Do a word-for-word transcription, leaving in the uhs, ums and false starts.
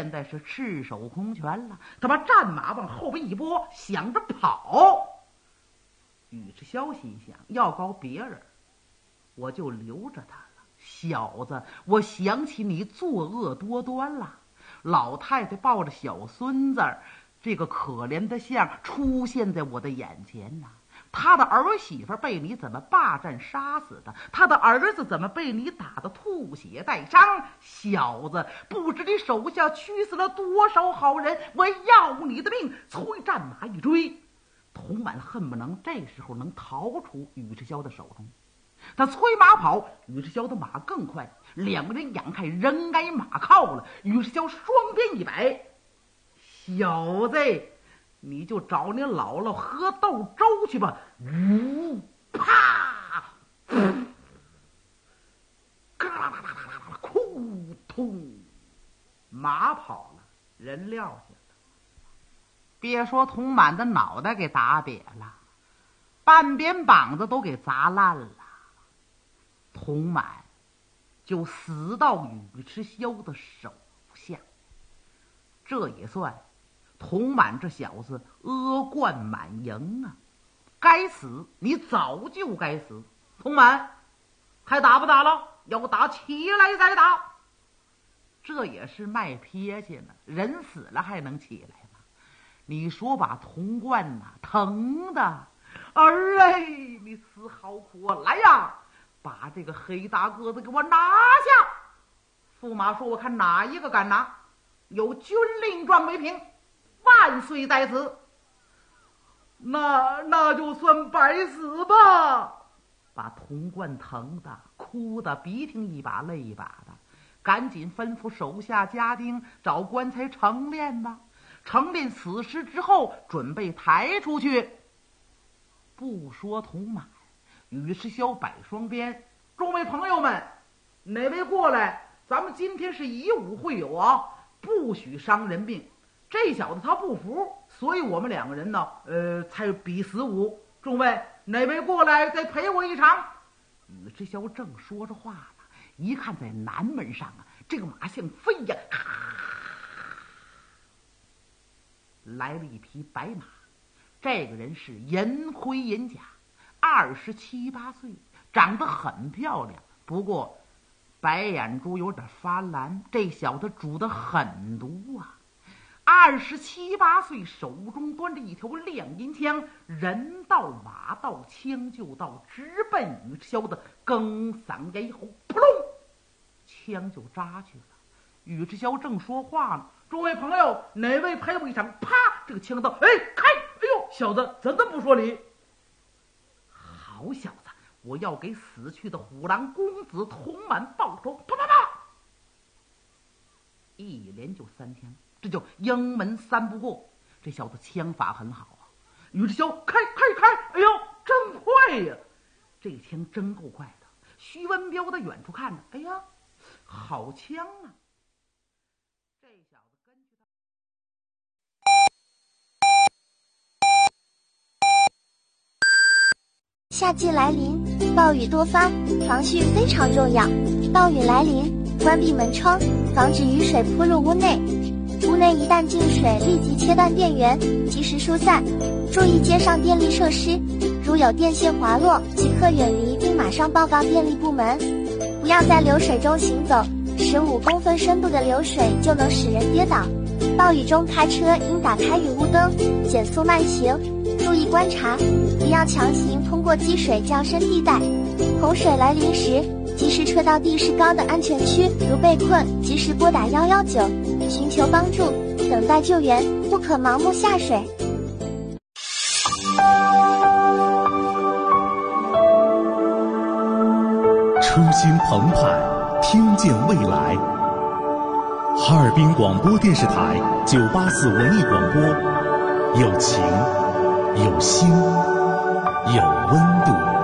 现在是赤手空拳了，他把战马往后边一拨，想着跑。宇智霄心想，要搞别人我就留着他了。小子，我想起你作恶多端了。老太太抱着小孙子，这个可怜的像出现在我的眼前呐、啊。他的儿媳妇被你怎么霸占杀死的？他的儿子怎么被你打得吐血带伤？小子，不知你手下驱死了多少好人！我要你的命！催战马一追，童满恨不能这时候能逃出宇智霄的手中。他催马跑，宇智霄的马更快，两个人眼看人挨马靠了，宇智霄双鞭一摆：“小子，你就找你姥姥喝豆粥去吧！”呜，啪，嘎啦啦啦啦啦，哭通，马跑了，人撂下了。别说童满的脑袋给打瘪了，半边膀子都给砸烂了。童满就死到宇智霄的手下，这也算童满这小子阿冠满盈啊！该死，你早就该死！童满，还打不打了？要打起来再打。这也是卖撇去呢，人死了还能起来吗？你说把童贯呐、啊、疼的，儿哎，你死好苦啊！来呀！把这个黑大个子给我拿下！驸马说：“我看哪一个敢拿？有军令状为凭，万岁在此。”那那就算白死吧！把童贯疼的哭的鼻涕一把泪一把的，赶紧吩咐手下家丁找棺材成殓吧。成殓死尸之后，准备抬出去。不说童满，宇智霄摆双鞭：“众位朋友们，哪位过来？咱们今天是以武会友啊，不许伤人命。这小子他不服，所以我们两个人呢，呃，才比死武。众位，哪位过来再陪我一场？”宇智霄正说着话呢，一看在南门上啊，这个马像飞呀，来了一匹白马。这个人是银盔银甲，二十七八岁，长得很漂亮，不过白眼珠有点发蓝。这小子煮得很毒啊！二十七八岁，手中端着一条亮银枪，人到马到，枪就到，直奔宇智霄的更嗓咽喉，扑隆，枪就扎去了。宇智霄正说话呢，诸位朋友，哪位陪我一场？啪，这个枪刀，哎，开！哎呦，小子怎么不说理？好小子，我要给死去的虎狼公子童满报仇！啪啪啪，一连就三枪，这叫英门三不过。这小子枪法很好啊！宇智霄，开开开！哎呦，真快呀！这枪真够快的。徐文彪在远处看着，哎呀，好枪啊！这小子根据他。 夏季来临，暴雨多发，防汛非常重要。暴雨来临，关闭门窗，防止雨水扑入屋内。屋内一旦进水，立即切断电源，及时疏散。注意街上电力设施，如有电线滑落，即刻远离并马上报告电力部门。不要在流水中行走，十五公分深度的流水就能使人跌倒。暴雨中开车应打开雨雾灯，减速慢行，注意观察，不要强行通过积水较深地带。洪水来临时，及时撤到地势高的安全区，如被困，及时拨打一一九，寻求帮助，等待救援，不可盲目下水。 初心澎湃，听见未来。哈尔滨广播电视台九八四文艺广播，有情，有心，有温度。